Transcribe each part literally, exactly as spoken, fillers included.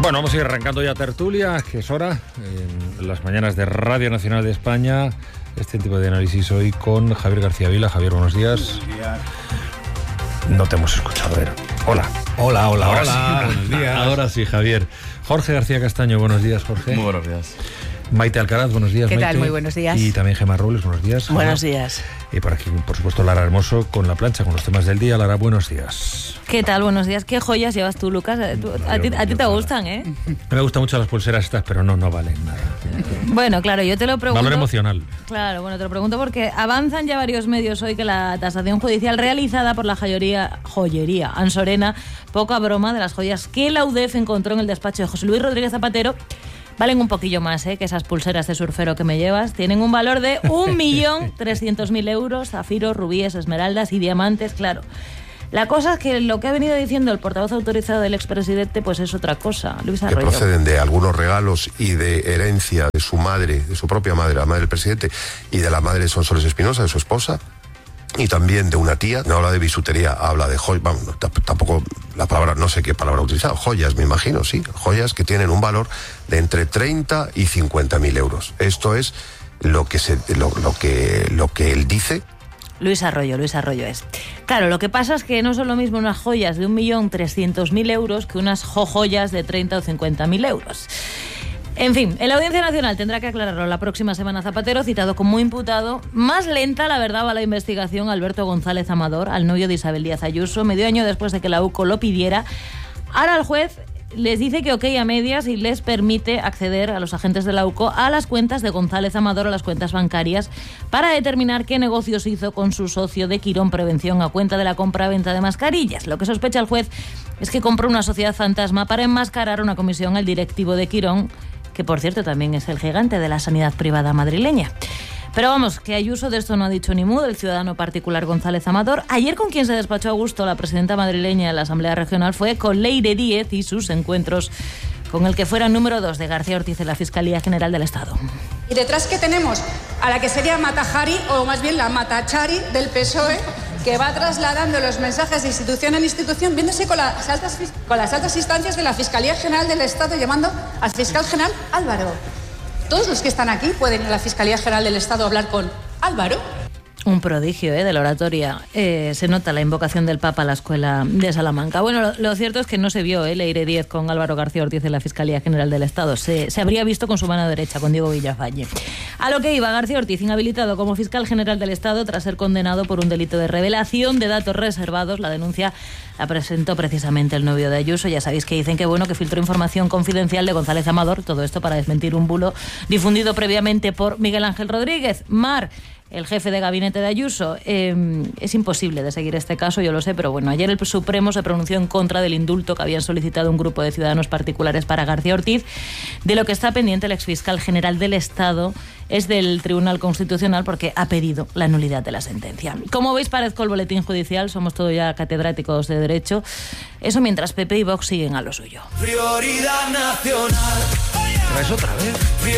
Bueno, vamos a ir arrancando ya tertulia, que es hora, en las mañanas de Radio Nacional de España. Este tipo de análisis hoy con Javier García Vila. Javier, buenos días. Buenos días. No te hemos escuchado, a ver. Hola. Hola, hola, Ahora hola. Sí, buenos días. Ahora sí, Javier. Jorge García Castaño, buenos días, Jorge. Muy buenos días. Maite Alcaraz, buenos días, ¿Qué Maite. tal? Muy buenos días. Y también Gemma Robles, buenos días. Gemma. Buenos días. Y por aquí, por supuesto, Lara Hermoso con la plancha, con los temas del día. Lara, buenos días. ¿Qué tal? Buenos días. ¿Qué joyas llevas tú, Lucas? Tú- a ti, a ti te gustan, ¿eh? Me gustan mucho las pulseras estas, pero no, no valen nada. Bueno, claro, yo te lo pregunto... Valor emocional. Claro, bueno, te lo pregunto porque avanzan ya varios medios hoy que la tasación judicial realizada por la joyería, joyería Ansorena, poca broma, de las joyas que la U D E F encontró en el despacho de José Luis Rodríguez Zapatero, valen un poquillo más, ¿eh?, que esas pulseras de surfero que me llevas. Tienen un valor de un millón trescientos mil euros, zafiros, rubíes, esmeraldas y diamantes, claro. La cosa es que lo que ha venido diciendo el portavoz autorizado del expresidente pues es otra cosa. Luis Que Arroyo. proceden de algunos regalos y de herencia de su madre, de su propia madre, la madre del presidente, y de la madre de Sonsoles Espinosa, de su esposa, y también de una tía. No habla de bisutería, habla de joyas, vamos, no, t- tampoco la palabra, no sé qué palabra ha utilizado, joyas, me imagino, sí, joyas que tienen un valor de entre treinta y cincuenta mil euros. Esto es lo que, se, lo, lo que, lo que él dice. Luis Arroyo, Luis Arroyo es. Claro, lo que pasa es que no son lo mismo unas joyas de un millón trescientos mil euros que unas jojoyas de treinta o cincuenta mil euros. En fin, en la Audiencia Nacional tendrá que aclararlo la próxima semana Zapatero, citado como imputado. Más lenta, la verdad, va la investigación Alberto González Amador, al novio de Isabel Díaz Ayuso, medio año después de que la U C O lo pidiera. Ahora el juez les dice que ok a medias y les permite acceder a los agentes de la U C O a las cuentas de González Amador, a las cuentas bancarias, para determinar qué negocios hizo con su socio de Quirón Prevención a cuenta de la compra-venta de mascarillas. Lo que sospecha el juez es que compró una sociedad fantasma para enmascarar una comisión al directivo de Quirón, que por cierto también es el gigante de la sanidad privada madrileña. Pero vamos, que Ayuso de esto no ha dicho ni mu, el ciudadano particular González Amador. Ayer con quien se despachó a gusto la presidenta madrileña de la Asamblea Regional fue con Leire Díez y sus encuentros con el que fuera número dos de García Ortiz en la Fiscalía General del Estado. Y detrás que tenemos a la que sería Matajari, o más bien la Matachari del P S O E, que va trasladando los mensajes de institución en institución, viéndose con las altas, con las altas instancias de la Fiscalía General del Estado, llamando al fiscal general Álvaro. Todos los que están aquí pueden ir a la Fiscalía General del Estado a hablar con Álvaro. Un prodigio, ¿eh?, de la oratoria. Eh, se nota la invocación del Papa a la escuela de Salamanca. Bueno, lo, lo cierto es que no se vio ¿eh? Leire Díez con Álvaro García Ortiz en la Fiscalía General del Estado. Se, se habría visto con su mano derecha, con Diego Villafañe. A lo que iba, García Ortiz, inhabilitado como fiscal general del Estado tras ser condenado por un delito de revelación de datos reservados. La denuncia la presentó precisamente el novio de Ayuso. Ya sabéis que dicen que bueno que filtró información confidencial de González Amador, todo esto para desmentir un bulo difundido previamente por Miguel Ángel Rodríguez. Mar, el jefe de gabinete de Ayuso. Eh, es imposible de seguir este caso, yo lo sé, pero bueno, ayer el Supremo se pronunció en contra del indulto que habían solicitado un grupo de ciudadanos particulares para García Ortiz. De lo que está pendiente el exfiscal general del Estado es del Tribunal Constitucional, porque ha pedido la nulidad de la sentencia. Como veis, parezco el boletín judicial, somos todos ya catedráticos de Derecho. Eso mientras P P y Vox siguen a lo suyo. Prioridad nacional. ¿Traes otra vez?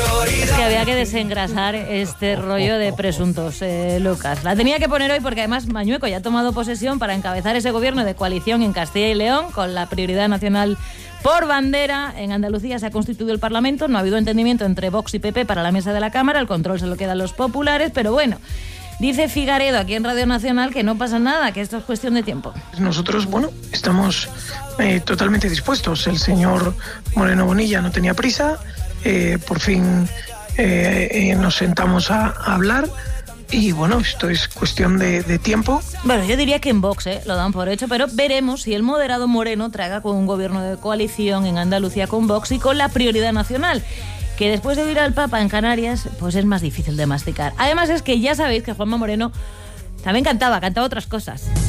Es que había que desengrasar este rollo de presuntos, eh, Lucas. La tenía que poner hoy porque además Mañueco ya ha tomado posesión para encabezar ese gobierno de coalición en Castilla y León con la prioridad nacional por bandera. En Andalucía se ha constituido el Parlamento, no ha habido entendimiento entre Vox y P P para la mesa de la Cámara, el control se lo quedan los populares, pero bueno, dice Figaredo aquí en Radio Nacional que no pasa nada, que esto es cuestión de tiempo. Nosotros, bueno, estamos eh, totalmente dispuestos. El señor Moreno Bonilla no tenía prisa, eh, por fin eh, eh, nos sentamos a, a hablar y bueno, esto es cuestión de, de tiempo. Bueno, yo diría que en Vox ¿eh? lo dan por hecho, pero veremos si el moderado Moreno traga con un gobierno de coalición en Andalucía con Vox y con la prioridad nacional, que después de oír al Papa en Canarias, pues es más difícil de masticar. Además es que ya sabéis que Juanma Moreno también cantaba, cantaba otras cosas.